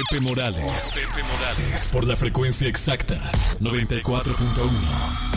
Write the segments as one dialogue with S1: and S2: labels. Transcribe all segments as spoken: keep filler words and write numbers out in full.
S1: Pepe Morales. Pepe Morales. Por la frecuencia exacta, noventa y cuatro punto uno.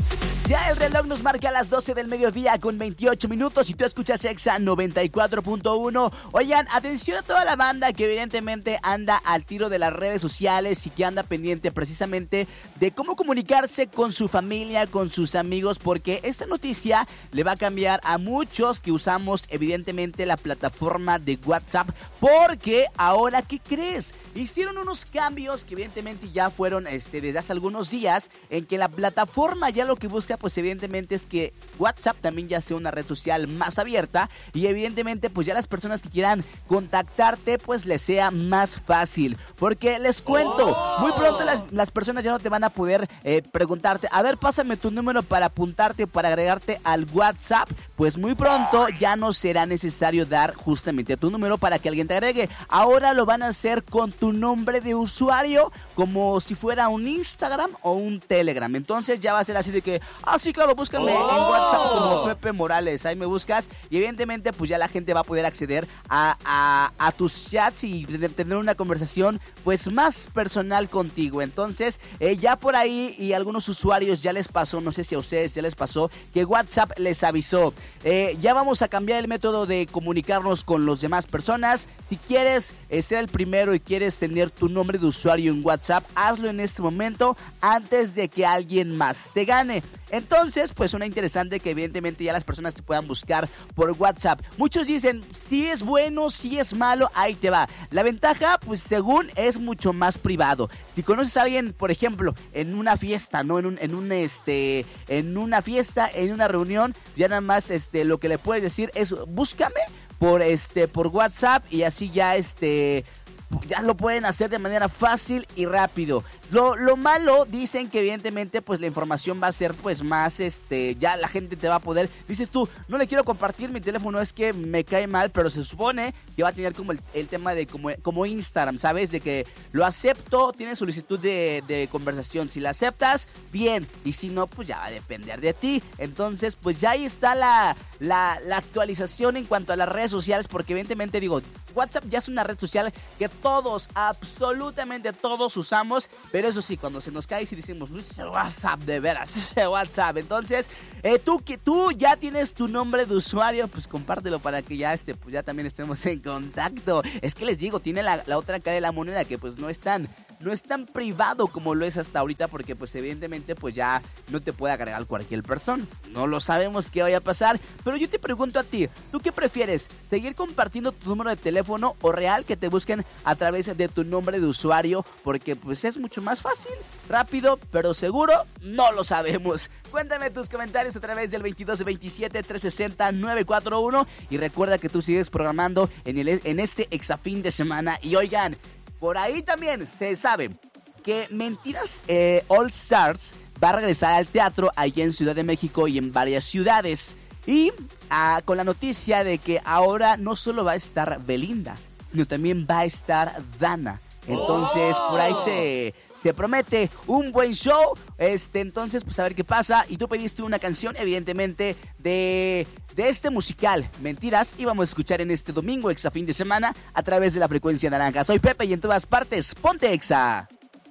S2: Ya el reloj nos marca las doce del mediodía con veintiocho minutos y tú escuchas Exa noventa y cuatro punto uno. Oigan, atención a toda la banda que evidentemente anda al tiro de las redes sociales y que anda pendiente precisamente de cómo comunicarse con su familia, con sus amigos, porque esta noticia le va a cambiar a muchos que usamos evidentemente la plataforma de WhatsApp, porque ahora, ¿qué crees? Hicieron unos cambios que evidentemente ya fueron este, desde hace algunos días, en que la plataforma ya lo que busca pues evidentemente es que WhatsApp también ya sea una red social más abierta y evidentemente pues ya las personas que quieran contactarte pues les sea más fácil, porque les cuento, oh. muy pronto las, las personas ya no te van a poder eh, preguntarte, a ver, pásame tu número para apuntarte o para agregarte al WhatsApp, pues muy pronto ya no será necesario dar justamente tu número para que alguien te agregue. Ahora lo van a hacer con tu nombre de usuario, como si fuera un Instagram o un Telegram. Entonces ya va a ser así de que, ah, sí, claro, búscame oh. en WhatsApp como Pepe Morales, ahí me buscas y evidentemente pues ya la gente va a poder acceder a, a, a tus chats y tener una conversación pues más personal contigo. Entonces eh, ya por ahí y algunos usuarios ya les pasó, no sé si a ustedes ya les pasó, que WhatsApp les avisó, eh, ya vamos a cambiar el método de comunicarnos con las demás personas. Si quieres eh, ser el primero y quieres tener tu nombre de usuario en WhatsApp, hazlo en este momento antes de que alguien más te gane. Entonces, pues suena interesante que evidentemente ya las personas te puedan buscar por WhatsApp. Muchos dicen, si es bueno, si es malo, ahí te va. La ventaja, pues según, es mucho más privado. Si conoces a alguien, por ejemplo, en una fiesta, ¿no? En un, en un, este, en una fiesta, en una reunión, ya nada más, este, lo que le puedes decir es, búscame por, este, por WhatsApp y así ya, este... ya lo pueden hacer de manera fácil y rápido. Lo, lo malo, dicen que evidentemente pues la información va a ser pues más, este, ya la gente te va a poder, dices tú, no le quiero compartir mi teléfono, es que me cae mal, pero se supone que va a tener como el, el tema de como, como Instagram, ¿sabes? De que lo acepto, tiene solicitud de, de conversación, si la aceptas, bien, y si no, pues ya va a depender de ti. Entonces, pues ya ahí está la, la, la actualización en cuanto a las redes sociales, porque evidentemente digo, WhatsApp ya es una red social que todos, absolutamente todos usamos, pero eso sí, cuando se nos cae y decimos, WhatsApp, de veras, WhatsApp. Entonces, eh, tú que tú ya tienes tu nombre de usuario, pues compártelo para que ya este, pues ya también estemos en contacto. Es que les digo, tiene la, la otra cara de la moneda que pues no es tan, no es tan privado como lo es hasta ahorita, porque pues evidentemente pues ya no te puede agregar cualquier persona. No lo sabemos qué vaya a pasar, pero yo te pregunto a ti, ¿tú qué prefieres? ¿Seguir compartiendo tu número de teléfono o real que te busquen a través de tu nombre de usuario? Porque pues es mucho más fácil, rápido, pero seguro, no lo sabemos. Cuéntame tus comentarios a través del veintidós veintisiete trescientos sesenta nueve cuatro uno y recuerda que tú sigues programando en, el, en este exafín de semana. Y oigan, por ahí también se sabe que Mentiras eh, All Stars va a regresar al teatro allá en Ciudad de México y en varias ciudades. Y ah, con la noticia de que ahora no solo va a estar Belinda, sino también va a estar Dana. Entonces, oh. por ahí se, se promete un buen show. Este, entonces, pues a ver qué pasa. Y tú pediste una canción, evidentemente, de, de este musical, Mentiras. Y vamos a escuchar en este domingo, Exa fin de semana, a través de la frecuencia naranja. Soy Pepe y en todas partes, ponte Exa.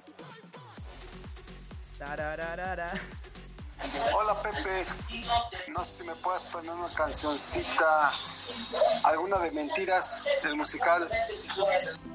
S3: Tararara. Hola Pepe, no sé si me puedes poner una cancioncita, alguna de Mentiras del musical